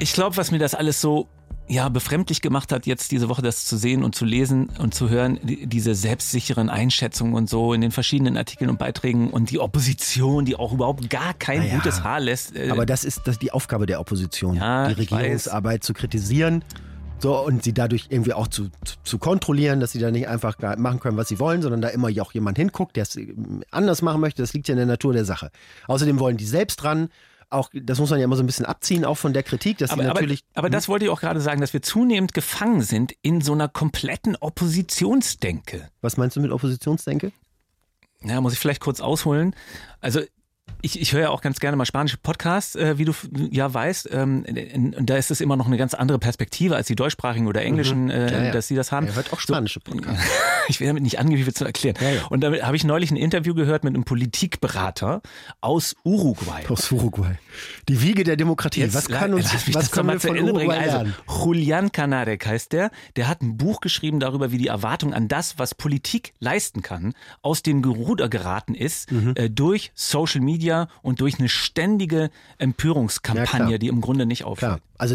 Ich glaube, was mir das alles so befremdlich gemacht hat, jetzt diese Woche das zu sehen und zu lesen und zu hören, diese selbstsicheren Einschätzungen und so in den verschiedenen Artikeln und Beiträgen und die Opposition, die auch überhaupt gar kein gutes Haar lässt. Aber das ist die Aufgabe der Opposition, Ja, die Regierungsarbeit zu kritisieren. So, und sie dadurch irgendwie auch zu kontrollieren, dass sie da nicht einfach machen können, was sie wollen, sondern da immer auch jemand hinguckt, der es anders machen möchte. Das liegt ja in der Natur der Sache. Außerdem wollen die selbst dran. Auch, das muss man ja immer so ein bisschen abziehen, auch von der Kritik, dass sie natürlich... Aber das wollte ich auch gerade sagen, dass wir zunehmend gefangen sind in so einer kompletten Oppositionsdenke. Was meinst du mit Oppositionsdenke? Ja, muss ich vielleicht kurz ausholen. Also ich höre ja auch ganz gerne mal spanische Podcasts, wie du ja weißt. Und da ist es immer noch eine ganz andere Perspektive als die deutschsprachigen oder englischen, dass sie das haben. Er hört auch spanische Podcasts. Ich will damit nicht angeben, zu erklären. Ja. Und damit habe ich neulich ein Interview gehört mit einem Politikberater aus Uruguay. Aus Uruguay. Die Wiege der Demokratie. Was können wir von Uruguay lernen? Also, Julian Canarek heißt der. Der hat ein Buch geschrieben darüber, wie die Erwartung an das, was Politik leisten kann, aus dem Ruder geraten ist, durch Social Media und durch eine ständige Empörungskampagne, die im Grunde nicht aufhört. Klar. Also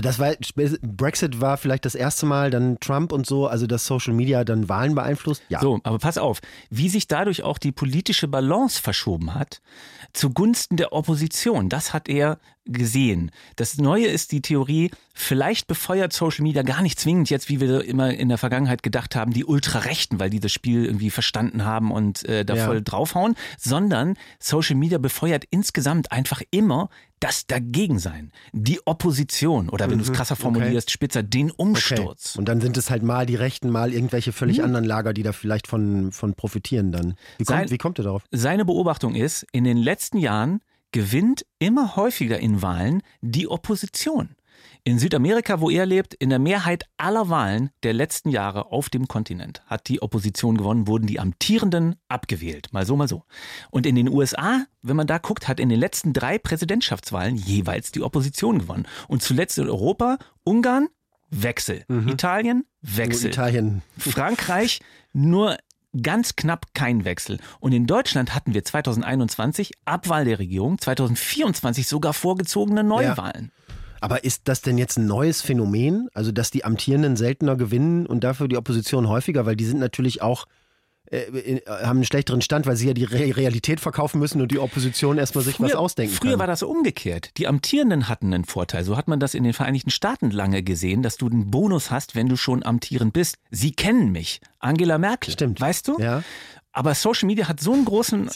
Brexit war vielleicht das erste Mal, dann Trump und so, also dass Social Media dann Wahlen beeinflusst. Ja. So, aber pass auf, wie sich dadurch auch die politische Balance verschoben hat, zugunsten der Opposition, das hat er gesehen. Das Neue ist die Theorie, vielleicht befeuert Social Media gar nicht zwingend jetzt, wie wir immer in der Vergangenheit gedacht haben, die Ultrarechten, weil die das Spiel irgendwie verstanden haben und voll draufhauen, sondern Social Media befeuert insgesamt einfach immer das Dagegensein, die Opposition oder wenn du es krasser formulierst, spitzer, den Umsturz. Okay. Und dann sind es halt mal die Rechten, mal irgendwelche völlig anderen Lager, die da vielleicht von profitieren dann. Wie kommt er darauf? Seine Beobachtung ist, in den letzten Jahren gewinnt immer häufiger in Wahlen die Opposition. In Südamerika, wo er lebt, in der Mehrheit aller Wahlen der letzten Jahre auf dem Kontinent hat die Opposition gewonnen, wurden die Amtierenden abgewählt. Mal so, mal so. Und in den USA, wenn man da guckt, hat in den letzten 3 Präsidentschaftswahlen jeweils die Opposition gewonnen. Und zuletzt in Europa, Ungarn, Wechsel. Italien, Wechsel. Frankreich, nur ganz knapp kein Wechsel. Und in Deutschland hatten wir 2021 Abwahl der Regierung, 2024 sogar vorgezogene Neuwahlen. Ja. Aber ist das denn jetzt ein neues Phänomen? Also, dass die Amtierenden seltener gewinnen und dafür die Opposition häufiger? Weil die sind natürlich auch, haben einen schlechteren Stand, weil sie ja die Realität verkaufen müssen und die Opposition erstmal sich was ausdenken kann. Früher war das umgekehrt. Die Amtierenden hatten einen Vorteil. So hat man das in den Vereinigten Staaten lange gesehen, dass du einen Bonus hast, wenn du schon amtierend bist. Sie kennen mich. Angela Merkel. Stimmt. Weißt du? Ja. Aber Social Media hat so einen großen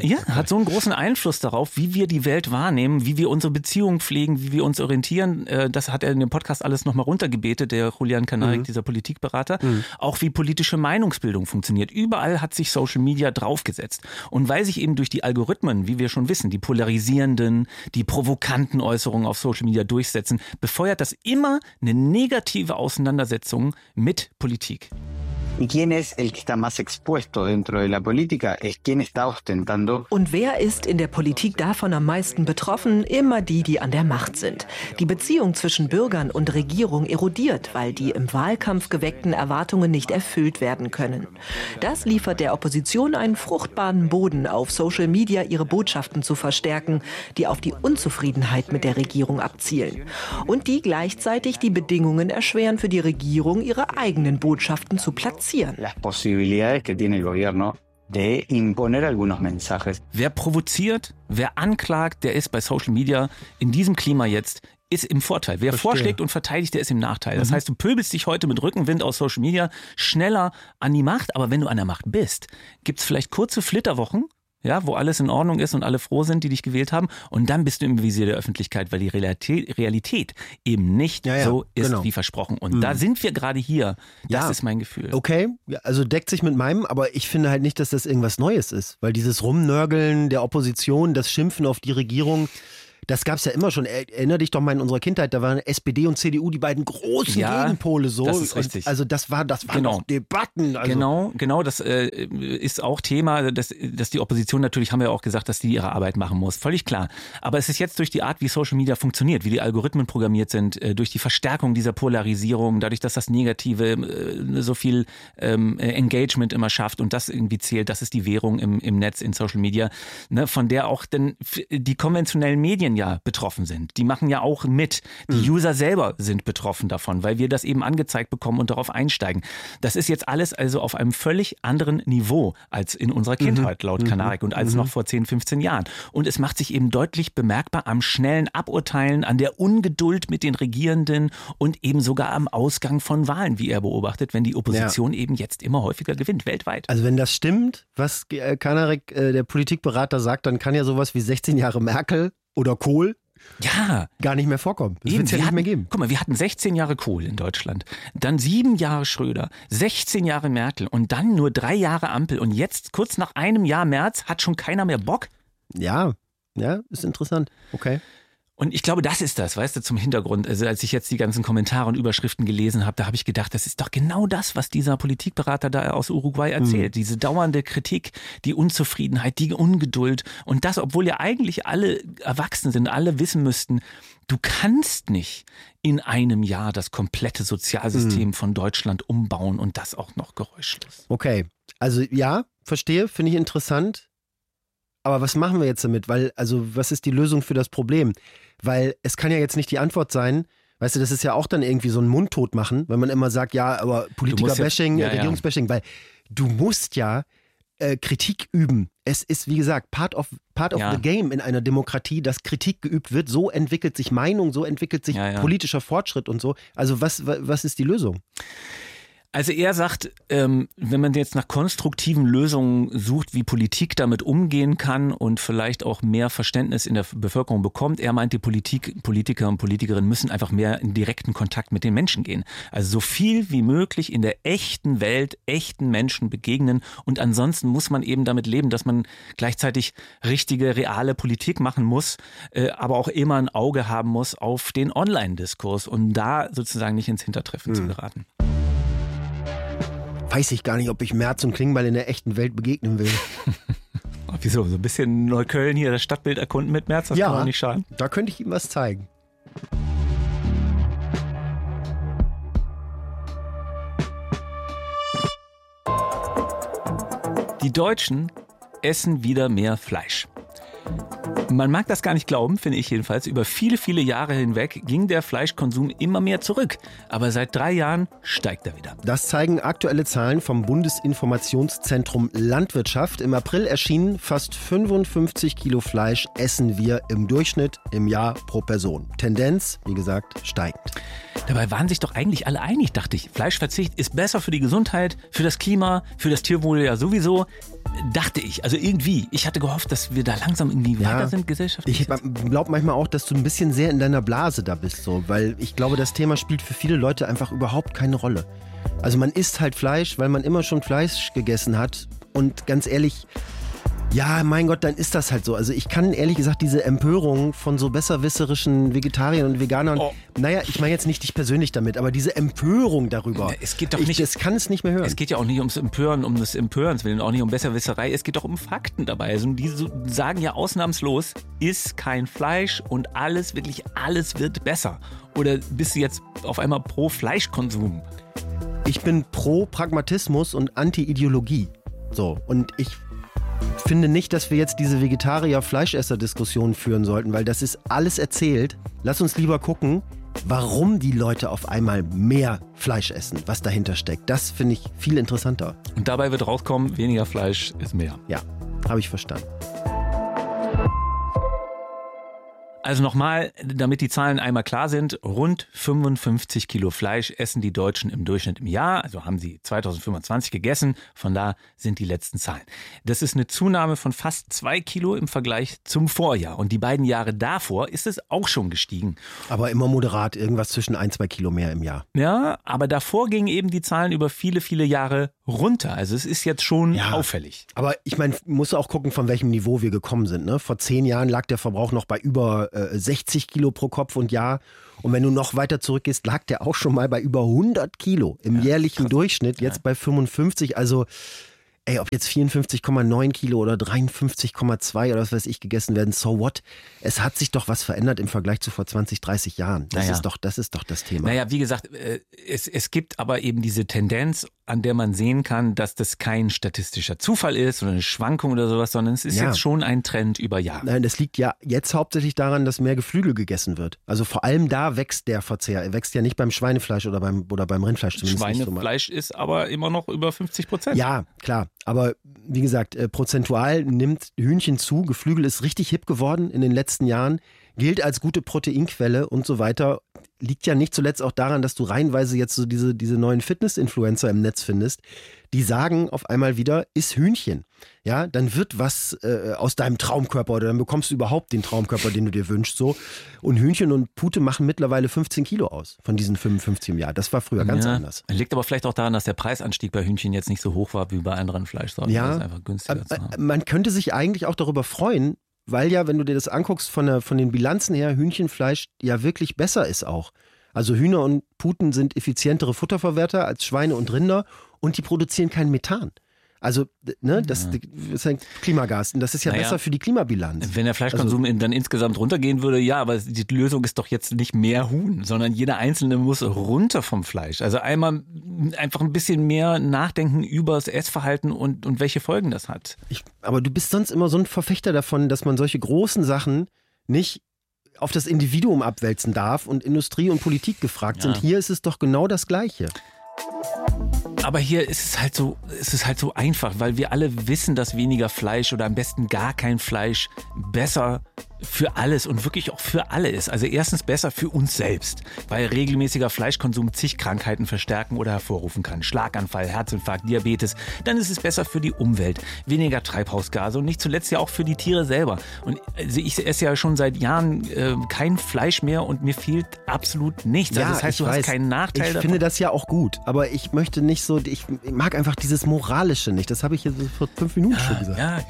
Einfluss darauf, wie wir die Welt wahrnehmen, wie wir unsere Beziehungen pflegen, wie wir uns orientieren. Das hat er in dem Podcast alles nochmal runtergebetet, der Julian Canarek, dieser Politikberater. Auch wie politische Meinungsbildung funktioniert. Überall hat sich Social Media draufgesetzt. Und weil sich eben durch die Algorithmen, wie wir schon wissen, die polarisierenden, die provokanten Äußerungen auf Social Media durchsetzen, befeuert das immer eine negative Auseinandersetzung mit Politik. ¿Y quién es el que está más expuesto dentro de la política? Es quien está ostentando. Und wer ist in der Politik davon am meisten betroffen? Immer die, die an der Macht sind. Die Beziehung zwischen Bürgern und Regierung erodiert, weil die im Wahlkampf geweckten Erwartungen nicht erfüllt werden können. Das liefert der Opposition einen fruchtbaren Boden, auf Social Media ihre Botschaften zu verstärken, die auf die Unzufriedenheit mit der Regierung abzielen. Und die gleichzeitig die Bedingungen erschweren für die Regierung, ihre eigenen Botschaften zu platzieren. Las posibilidades que tiene el gobierno de imponer algunos mensajes. Wer provoziert, wer anklagt, der ist bei Social Media in diesem Klima jetzt ist im Vorteil. Wer vorschlägt und verteidigt, der ist im Nachteil. Das heißt, du pöbelst dich heute mit Rückenwind aus Social Media schneller an die Macht, aber wenn du an der Macht bist, gibt's vielleicht kurze Flitterwochen, ja, wo alles in Ordnung ist und alle froh sind, die dich gewählt haben. Und dann bist du im Visier der Öffentlichkeit, weil die Realität eben nicht so ist wie versprochen. Und da sind wir gerade hier. Das ist mein Gefühl. Okay, also deckt sich mit meinem, aber ich finde halt nicht, dass das irgendwas Neues ist. Weil dieses Rumnörgeln der Opposition, das Schimpfen auf die Regierung, das gab's ja immer schon. Erinner dich doch mal in unserer Kindheit, da waren SPD und CDU die beiden großen Gegenpole so. Das ist richtig. Also das waren noch Debatten. Also Genau, das ist auch Thema, dass die Opposition natürlich, haben wir ja auch gesagt, dass die ihre Arbeit machen muss. Völlig klar. Aber es ist jetzt durch die Art, wie Social Media funktioniert, wie die Algorithmen programmiert sind, durch die Verstärkung dieser Polarisierung, dadurch, dass das Negative so viel Engagement immer schafft und das irgendwie zählt, das ist die Währung im Netz, in Social Media, ne, von der auch denn die konventionellen Medien ja betroffen sind. Die machen ja auch mit. Die User selber sind betroffen davon, weil wir das eben angezeigt bekommen und darauf einsteigen. Das ist jetzt alles also auf einem völlig anderen Niveau als in unserer Kindheit laut Kanarik und als noch vor 10, 15 Jahren. Und es macht sich eben deutlich bemerkbar am schnellen Aburteilen, an der Ungeduld mit den Regierenden und eben sogar am Ausgang von Wahlen, wie er beobachtet, wenn die Opposition eben jetzt immer häufiger gewinnt, weltweit. Also wenn das stimmt, was Kanarik, der Politikberater, sagt, dann kann ja sowas wie 16 Jahre Merkel oder Kohl gar nicht mehr vorkommen. Das wird es ja nicht mehr geben. Guck mal, wir hatten 16 Jahre Kohl in Deutschland, dann 7 Jahre Schröder, 16 Jahre Merkel und dann nur 3 Jahre Ampel. Und jetzt, kurz nach einem Jahr Merz, hat schon keiner mehr Bock? Ja, ist interessant. Okay. Und ich glaube, das ist das, weißt du, zum Hintergrund. Also als ich jetzt die ganzen Kommentare und Überschriften gelesen habe, da habe ich gedacht, das ist doch genau das, was dieser Politikberater da aus Uruguay erzählt. Diese dauernde Kritik, die Unzufriedenheit, die Ungeduld. Und das, obwohl ja eigentlich alle erwachsen sind, alle wissen müssten, du kannst nicht in einem Jahr das komplette Sozialsystem von Deutschland umbauen und das auch noch geräuschlos. Okay, also ja, verstehe, finde ich interessant. Aber was machen wir jetzt damit? Weil, also, was ist die Lösung für das Problem? Weil es kann ja jetzt nicht die Antwort sein, weißt du, das ist ja auch dann irgendwie so ein Mundtot machen, wenn man immer sagt, ja, aber Politiker-Bashing, Regierungs-Bashing, weil du musst ja Kritik üben. Es ist, wie gesagt, part of the game in einer Demokratie, dass Kritik geübt wird. So entwickelt sich Meinung, so entwickelt sich politischer Fortschritt und so. Also was ist die Lösung? Also er sagt, wenn man jetzt nach konstruktiven Lösungen sucht, wie Politik damit umgehen kann und vielleicht auch mehr Verständnis in der Bevölkerung bekommt, er meint, die Politiker und Politikerinnen müssen einfach mehr in direkten Kontakt mit den Menschen gehen. Also so viel wie möglich in der echten Welt, echten Menschen begegnen und ansonsten muss man eben damit leben, dass man gleichzeitig richtige, reale Politik machen muss, aber auch immer ein Auge haben muss auf den Online-Diskurs und da sozusagen nicht ins Hintertreffen zu geraten. Weiß ich gar nicht, ob ich Merz und Klingbeil in der echten Welt begegnen will. Wieso? So ein bisschen Neukölln hier, das Stadtbild erkunden mit Merz, das kann auch nicht schaden. Da könnte ich ihm was zeigen. Die Deutschen essen wieder mehr Fleisch. Man mag das gar nicht glauben, finde ich jedenfalls. Über viele, viele Jahre hinweg ging der Fleischkonsum immer mehr zurück. Aber seit 3 Jahren steigt er wieder. Das zeigen aktuelle Zahlen vom Bundesinformationszentrum Landwirtschaft. Im April erschienen fast 55 Kilo Fleisch essen wir im Durchschnitt im Jahr pro Person. Tendenz, wie gesagt, steigend. Dabei waren sich doch eigentlich alle einig, dachte ich. Fleischverzicht ist besser für die Gesundheit, für das Klima, für das Tierwohl ja sowieso. Dachte ich. Also irgendwie. Ich hatte gehofft, dass wir da langsam irgendwie weiter sind gesellschaftlich. Ich glaube manchmal auch, dass du ein bisschen sehr in deiner Blase da bist. So, weil ich glaube, das Thema spielt für viele Leute einfach überhaupt keine Rolle. Also man isst halt Fleisch, weil man immer schon Fleisch gegessen hat. Und ganz ehrlich, ja, mein Gott, dann ist das halt so. Also ich kann ehrlich gesagt diese Empörung von so besserwisserischen Vegetariern und Veganern, naja, ich meine jetzt nicht dich persönlich damit, aber diese Empörung darüber, es geht doch nicht, das kann es nicht mehr hören. Es geht ja auch nicht ums Empören, um des Empörens willen, auch nicht um Besserwisserei, es geht doch um Fakten dabei. Also die sagen ja ausnahmslos, iss kein Fleisch und alles, wirklich alles wird besser. Oder bist du jetzt auf einmal pro Fleischkonsum? Ich bin pro Pragmatismus und Anti-Ideologie. So, und ich finde nicht, dass wir jetzt diese Vegetarier-Fleischesser-Diskussion führen sollten, weil das ist alles erzählt. Lass uns lieber gucken, warum die Leute auf einmal mehr Fleisch essen, was dahinter steckt. Das finde ich viel interessanter. Und dabei wird rauskommen, weniger Fleisch ist mehr. Ja, habe ich verstanden. Also nochmal, damit die Zahlen einmal klar sind, rund 55 Kilo Fleisch essen die Deutschen im Durchschnitt im Jahr. Also haben sie 2025 gegessen, von da sind die letzten Zahlen. Das ist eine Zunahme von fast 2 Kilo im Vergleich zum Vorjahr. Und die beiden Jahre davor ist es auch schon gestiegen. Aber immer moderat, irgendwas zwischen 1-2 Kilo mehr im Jahr. Ja, aber davor gingen eben die Zahlen über viele, viele Jahre runter. Also es ist jetzt schon auffällig. Aber ich meine, musst du auch gucken, von welchem Niveau wir gekommen sind. Ne? Vor 10 Jahren lag der Verbrauch noch bei über 60 Kilo pro Kopf und Jahr. Und wenn du noch weiter zurückgehst, lag der auch schon mal bei über 100 Kilo im jährlichen Durchschnitt. Jetzt bei 55. Also, ob jetzt 54,9 Kilo oder 53,2 oder was weiß ich gegessen werden, so what? Es hat sich doch was verändert im Vergleich zu vor 20, 30 Jahren. Das ist doch das Thema. Naja, wie gesagt, es gibt aber eben diese Tendenz an der man sehen kann, dass das kein statistischer Zufall ist oder eine Schwankung oder sowas, sondern es ist jetzt schon ein Trend über Jahre. Nein, das liegt ja jetzt hauptsächlich daran, dass mehr Geflügel gegessen wird. Also vor allem da wächst der Verzehr. Er wächst ja nicht beim Schweinefleisch oder beim Rindfleisch zumindest. Schweinefleisch ist aber immer noch über 50%. Ja, klar. Aber wie gesagt, prozentual nimmt Hühnchen zu. Geflügel ist richtig hip geworden in den letzten Jahren. Gilt als gute Proteinquelle und so weiter. Liegt ja nicht zuletzt auch daran, dass du reihenweise jetzt so diese neuen Fitness-Influencer im Netz findest, die sagen auf einmal wieder, iss Hühnchen. Ja, dann wird was aus deinem Traumkörper oder dann bekommst du überhaupt den Traumkörper, den du dir wünschst. So. Und Hühnchen und Pute machen mittlerweile 15 Kilo aus von diesen 55 im Jahr. Das war früher ganz anders. Liegt aber vielleicht auch daran, dass der Preisanstieg bei Hühnchen jetzt nicht so hoch war wie bei anderen Fleischsorten. Ja, das ist einfach günstiger zu haben. Man könnte sich eigentlich auch darüber freuen, weil ja, wenn du dir das anguckst, von den Bilanzen her, Hühnchenfleisch ja wirklich besser ist auch. Also Hühner und Puten sind effizientere Futterverwerter als Schweine und Rinder und die produzieren kein Methan. Also, ne, das ist ein Klimagas und das ist ja besser für die Klimabilanz. Wenn der Fleischkonsum dann insgesamt runtergehen würde, ja, aber die Lösung ist doch jetzt nicht mehr Huhn, sondern jeder Einzelne muss runter vom Fleisch. Also einmal einfach ein bisschen mehr nachdenken über das Essverhalten und welche Folgen das hat. Aber du bist sonst immer so ein Verfechter davon, dass man solche großen Sachen nicht auf das Individuum abwälzen darf und Industrie und Politik gefragt sind. Hier ist es doch genau das Gleiche. Aber hier ist es halt so einfach, weil wir alle wissen, dass weniger Fleisch oder am besten gar kein Fleisch besser für alles und wirklich auch für alle ist. Also erstens besser für uns selbst, weil regelmäßiger Fleischkonsum zig Krankheiten verstärken oder hervorrufen kann. Schlaganfall, Herzinfarkt, Diabetes. Dann ist es besser für die Umwelt, weniger Treibhausgase und nicht zuletzt ja auch für die Tiere selber. Und ich esse ja schon seit Jahren kein Fleisch mehr und mir fehlt absolut nichts. Ja, also das heißt, du hast keinen Nachteil davon. Ich finde das ja auch gut, aber ich möchte nicht so, ich mag einfach dieses Moralische nicht. Das habe ich jetzt vor 5 Minuten schon gesagt. Ja.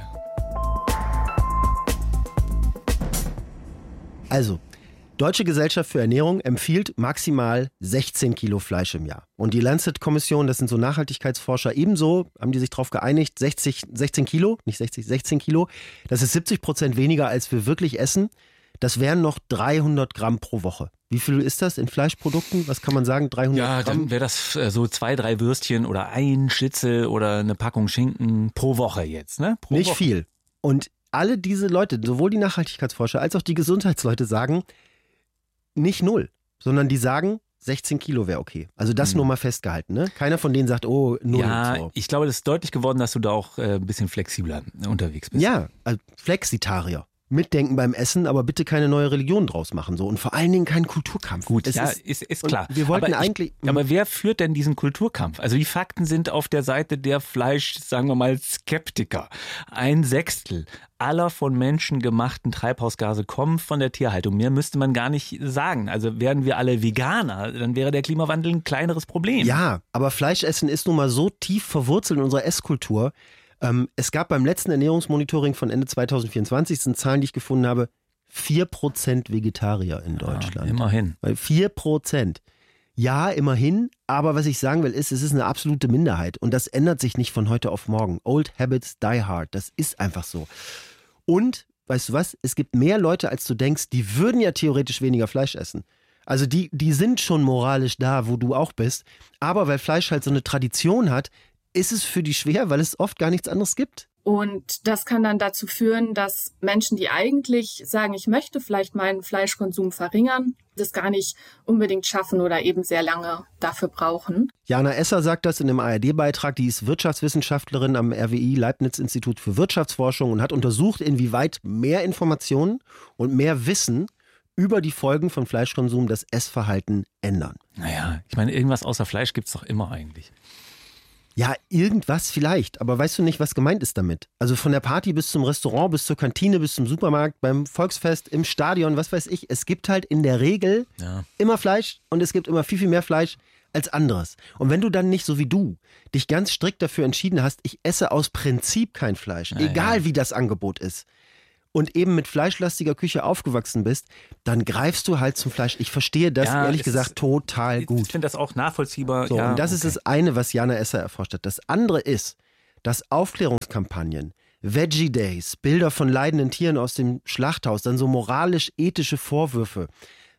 Also, Deutsche Gesellschaft für Ernährung empfiehlt maximal 16 Kilo Fleisch im Jahr. Und die Lancet-Kommission, das sind so Nachhaltigkeitsforscher, ebenso haben die sich darauf geeinigt, 16 Kilo, nicht 60, 16 Kilo. Das ist 70% weniger, als wir wirklich essen. Das wären noch 300 Gramm pro Woche. Wie viel ist das in Fleischprodukten? Was kann man sagen? 300 Gramm? Ja, dann wäre das so 2, 3 Würstchen oder ein Schnitzel oder eine Packung Schinken pro Woche jetzt, ne? Pro Nicht Woche. viel. Und alle diese Leute, sowohl die Nachhaltigkeitsforscher als auch die Gesundheitsleute sagen, nicht 0, sondern die sagen, 16 Kilo wäre okay. Also das nur mal festgehalten. Ne? Keiner von denen sagt, 0. Ja, so. ich glaube, das ist deutlich geworden, dass du da auch ein bisschen flexibler unterwegs bist. Ja, also Flexitarier. Mitdenken beim Essen, aber bitte keine neue Religion draus machen. So. Und vor allen Dingen keinen Kulturkampf. Gut, ist klar. Wir wollten aber wer führt denn diesen Kulturkampf? Also die Fakten sind auf der Seite der sagen wir mal, Skeptiker. 1/6 aller von Menschen gemachten Treibhausgase kommen von der Tierhaltung. Mehr müsste man gar nicht sagen. Also wären wir alle Veganer, dann wäre der Klimawandel ein kleineres Problem. Ja, aber Fleischessen ist nun mal so tief verwurzelt in unserer Esskultur. Es gab beim letzten Ernährungsmonitoring von Ende 2024, das sind Zahlen, die ich gefunden habe, 4% Vegetarier in Deutschland. Ja, immerhin. 4%. Ja, immerhin, aber was ich sagen will, ist, es ist eine absolute Minderheit und das ändert sich nicht von heute auf morgen. Old habits die hard, das ist einfach so. Und, weißt du was, es gibt mehr Leute, als du denkst, die würden ja theoretisch weniger Fleisch essen. Also die sind schon moralisch da, wo du auch bist, aber weil Fleisch halt so eine Tradition hat, ist es für die schwer, weil es oft gar nichts anderes gibt. Und das kann dann dazu führen, dass Menschen, die eigentlich sagen, ich möchte vielleicht meinen Fleischkonsum verringern, das gar nicht unbedingt schaffen oder eben sehr lange dafür brauchen. Jana Esser sagt das in einem ARD-Beitrag. Die ist Wirtschaftswissenschaftlerin am RWI, Leibniz-Institut für Wirtschaftsforschung und hat untersucht, inwieweit mehr Informationen und mehr Wissen über die Folgen von Fleischkonsum das Essverhalten ändern. Naja, ich meine, irgendwas außer Fleisch gibt's doch immer eigentlich. Ja, irgendwas vielleicht, aber weißt du nicht, was gemeint ist damit? Also von der Party bis zum Restaurant, bis zur Kantine, bis zum Supermarkt, beim Volksfest, im Stadion, was weiß ich. Es gibt halt in der Regel immer Fleisch und es gibt immer viel, viel mehr Fleisch als anderes. Und wenn du dann nicht so wie du dich ganz strikt dafür entschieden hast, ich esse aus Prinzip kein Fleisch, egal wie das Angebot ist, und eben mit fleischlastiger Küche aufgewachsen bist, dann greifst du halt zum Fleisch. Ich verstehe das ehrlich gesagt total gut. Ich finde das auch nachvollziehbar. So, und das ist das eine, was Jana Esser erforscht hat. Das andere ist, dass Aufklärungskampagnen, Veggie Days, Bilder von leidenden Tieren aus dem Schlachthaus, dann so moralisch-ethische Vorwürfe,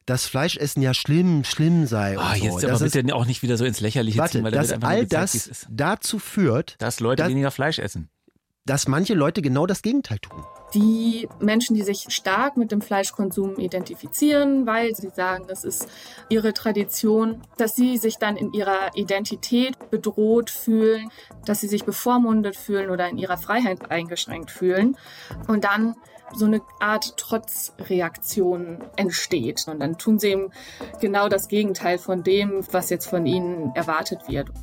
dass Fleischessen ja schlimm sei und so. Jetzt aber bitte auch nicht wieder so ins Lächerliche ziehen, weil dass all das dazu führt, dass Leute weniger Fleisch essen. Dass manche Leute genau das Gegenteil tun. Die Menschen, die sich stark mit dem Fleischkonsum identifizieren, weil sie sagen, das ist ihre Tradition, dass sie sich dann in ihrer Identität bedroht fühlen, dass sie sich bevormundet fühlen oder in ihrer Freiheit eingeschränkt fühlen und dann so eine Art Trotzreaktion entsteht. Und dann tun sie eben genau das Gegenteil von dem, was jetzt von ihnen erwartet wird.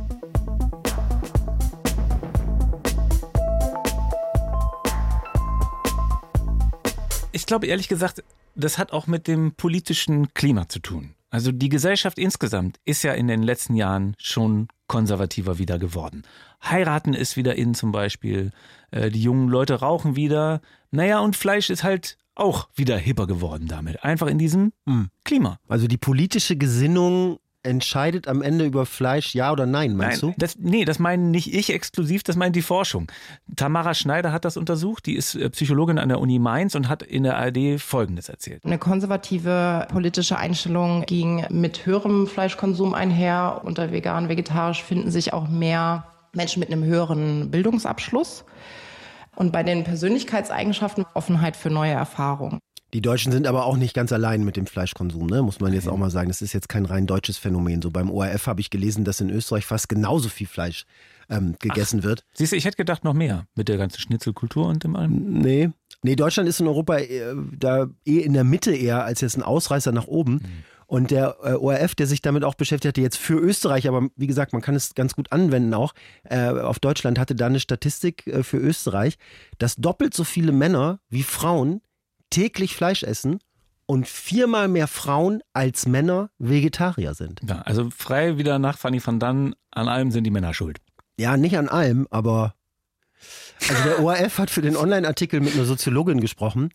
Ich glaube ehrlich gesagt, das hat auch mit dem politischen Klima zu tun. Also die Gesellschaft insgesamt ist ja in den letzten Jahren schon konservativer wieder geworden. Heiraten ist wieder in zum Beispiel, die jungen Leute rauchen wieder. Naja, und Fleisch ist halt auch wieder hipper geworden damit. Einfach in diesem Klima. Also die politische Gesinnung entscheidet am Ende über Fleisch, ja oder nein, meinst du? Das meinen nicht ich exklusiv, das meint die Forschung. Tamara Schneider hat das untersucht, die ist Psychologin an der Uni Mainz und hat in der ARD Folgendes erzählt. Eine konservative politische Einstellung ging mit höherem Fleischkonsum einher. Unter vegan, vegetarisch finden sich auch mehr Menschen mit einem höheren Bildungsabschluss. Und bei den Persönlichkeitseigenschaften Offenheit für neue Erfahrungen. Die Deutschen sind aber auch nicht ganz allein mit dem Fleischkonsum, ne? Muss man jetzt auch mal sagen. Das ist jetzt kein rein deutsches Phänomen. So beim ORF habe ich gelesen, dass in Österreich fast genauso viel Fleisch gegessen wird. Siehst du, ich hätte gedacht noch mehr mit der ganzen Schnitzelkultur und dem allem. Nee, Deutschland ist in Europa da in der Mitte eher als jetzt ein Ausreißer nach oben. Und der ORF, der sich damit auch beschäftigt hatte, jetzt für Österreich, aber wie gesagt, man kann es ganz gut anwenden auch, auf Deutschland hatte da eine Statistik für Österreich, dass doppelt so viele Männer wie Frauen täglich Fleisch essen und 4-mal mehr Frauen als Männer Vegetarier sind. Ja, also frei wieder nach Fanny van Dann, an allem sind die Männer schuld. Ja, nicht an allem, aber also der ORF hat für den Online-Artikel mit einer Soziologin gesprochen,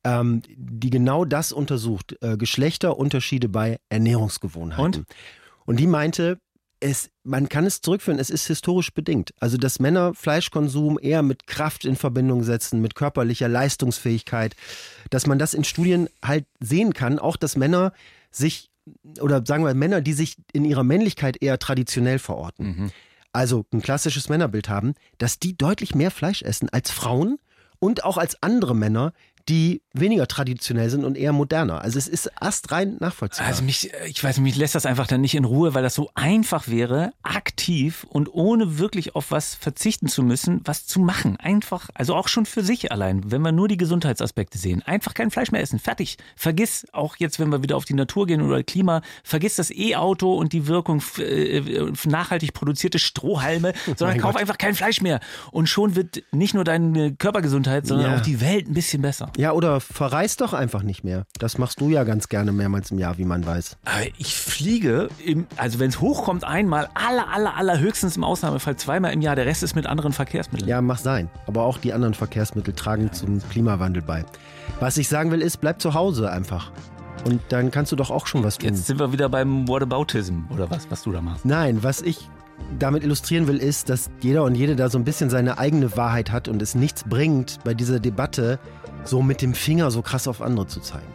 die genau das untersucht, Geschlechterunterschiede bei Ernährungsgewohnheiten. Und die meinte, man kann es zurückführen, es ist historisch bedingt. Also dass Männer Fleischkonsum eher mit Kraft in Verbindung setzen, mit körperlicher Leistungsfähigkeit, dass man das in Studien halt sehen kann, auch dass Männer sich, oder sagen wir Männer, die sich in ihrer Männlichkeit eher traditionell verorten, also ein klassisches Männerbild haben, dass die deutlich mehr Fleisch essen als Frauen und auch als andere Männer, die weniger traditionell sind und eher moderner. Also es ist astrein nachvollziehbar. Also mich lässt das einfach dann nicht in Ruhe, weil das so einfach wäre, aktiv und ohne wirklich auf was verzichten zu müssen, was zu machen. Einfach, also auch schon für sich allein, wenn wir nur die Gesundheitsaspekte sehen. Einfach kein Fleisch mehr essen, fertig. Vergiss auch jetzt, wenn wir wieder auf die Natur gehen oder Klima, vergiss das E-Auto und die Wirkung nachhaltig produzierte Strohhalme, sondern kauf einfach kein Fleisch mehr. Und schon wird nicht nur deine Körpergesundheit, sondern auch die Welt ein bisschen besser. Ja, oder verreis doch einfach nicht mehr. Das machst du ja ganz gerne mehrmals im Jahr, wie man weiß. Aber ich fliege, also wenn es hochkommt, einmal, allerhöchstens im Ausnahmefall 2-mal im Jahr. Der Rest ist mit anderen Verkehrsmitteln. Ja, mach sein. Aber auch die anderen Verkehrsmittel tragen zum Klimawandel bei. Was ich sagen will, ist, bleib zu Hause einfach. Und dann kannst du doch auch schon was tun. Jetzt sind wir wieder beim Whataboutism oder was du da machst. Nein, was ich damit illustrieren will, ist, dass jeder und jede da so ein bisschen seine eigene Wahrheit hat und es nichts bringt, bei dieser Debatte so mit dem Finger so krass auf andere zu zeigen.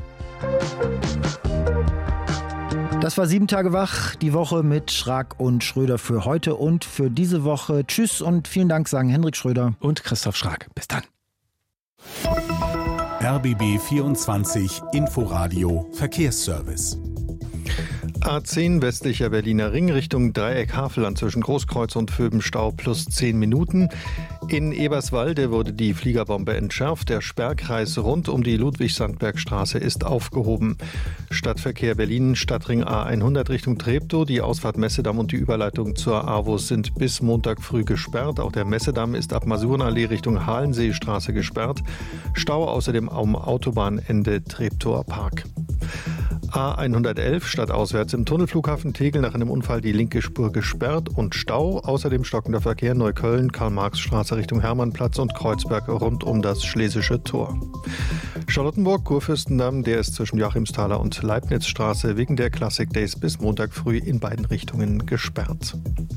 Das war 7 Tage wach, die Woche mit Schrag und Schröder für heute und für diese Woche. Tschüss und vielen Dank, sagen Hendrik Schröder und Christoph Schrag. Bis dann. RBB 24 Inforadio Verkehrsservice. A10 westlicher Berliner Ring Richtung Dreieck-Havelland zwischen Großkreuz und Vöbenstau plus 10 Minuten. In Eberswalde wurde die Fliegerbombe entschärft. Der Sperrkreis rund um die Ludwig-Sandberg-Straße ist aufgehoben. Stadtverkehr Berlin, Stadtring A100 Richtung Treptow. Die Ausfahrt Messedamm und die Überleitung zur AWUS sind bis Montag früh gesperrt. Auch der Messedamm ist ab Masurenallee Richtung Halenseestraße gesperrt. Stau außerdem am Autobahnende Treptower Park. A111 stadtauswärts im Tunnelflughafen Tegel nach einem Unfall die linke Spur gesperrt und Stau. Außerdem stockender Verkehr Neukölln, Karl-Marx-Straße Richtung Hermannplatz und Kreuzberg rund um das Schlesische Tor. Charlottenburg, Kurfürstendamm, der ist zwischen Joachimsthaler und Leibnizstraße wegen der Classic Days bis Montag früh in beiden Richtungen gesperrt.